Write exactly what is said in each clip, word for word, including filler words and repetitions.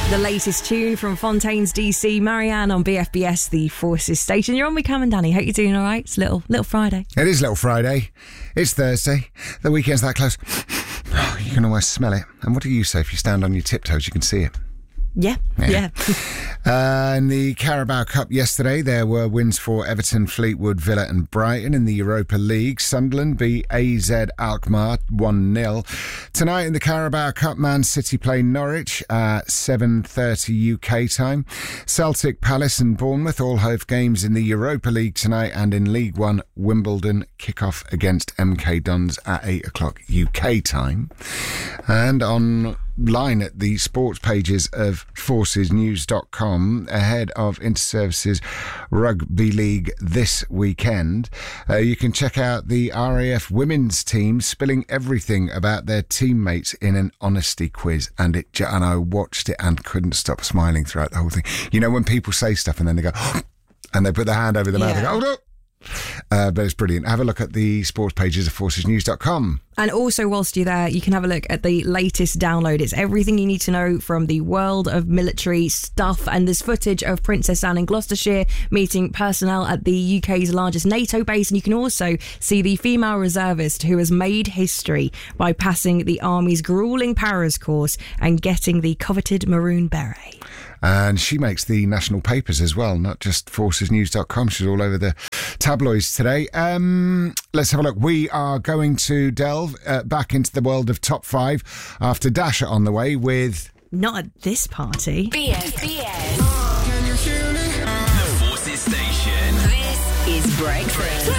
The latest tune from Fontaines D C, Marianne on B F B S, the Forces station. You're on with Cam and Danny. Hope you're doing all right. It's little little Friday. It is Little Friday. It's Thursday. The weekend's that close. Oh, you can almost smell it. And what do you say? If you stand on your tiptoes, you can see it. Yeah, yeah. yeah. uh, in the Carabao Cup yesterday, there were wins for Everton, Fleetwood, Villa and Brighton. In the Europa League, Sunderland beat A Z Alkmaar one nil. Tonight in the Carabao Cup, Man City play Norwich at seven thirty U K time. Celtic, Palace and Bournemouth all have games in the Europa League tonight, and in League One, Wimbledon kick off against M K Dons at eight o'clock U K time. And on line at the sports pages of forces news dot com ahead of Interservices Rugby League this weekend. Uh, you can check out the R A F women's team spilling everything about their teammates in an honesty quiz, and it and I watched it and couldn't stop smiling throughout the whole thing. You know when people say stuff and then they go and they put their hand over the mouth and go, oh no! Uh, but it's brilliant. Have a look at the sports pages of forces news dot com. And also, whilst you're there, you can have a look at the latest download. It's everything you need to know from the world of military stuff. And there's footage of Princess Anne in Gloucestershire meeting personnel at the U K's largest NATO base. And you can also see the female reservist who has made history by passing the Army's gruelling Paras course and getting the coveted maroon beret. And she makes the national papers as well, not just forces news dot com. She's all over the tabloids today. Um, let's have a look. We are going to delve uh, back into the world of top five after Dasher on the way with... Not at this party. B F B S. Can you hear me? The Forces station. This is Breakfast.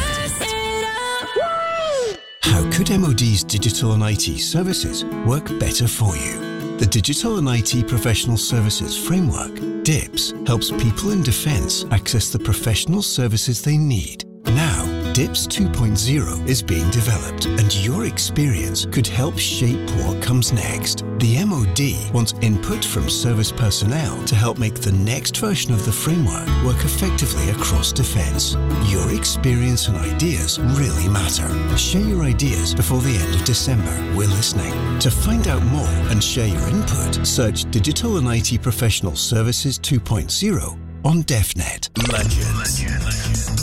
How could M O D's digital and I T services work better for you? The Digital and I T Professional Services Framework, D I P S, helps people in defence access the professional services they need. Now, D I P S two point oh is being developed, and your experience could help shape what comes next. The M O D wants input from service personnel to help make the next version of the framework work effectively across defence. Your experience and ideas really matter. Share your ideas before the end of December. We're listening. To find out more and share your input, search Digital and I T Professional Services two point oh on DefNet. Legends. Legends.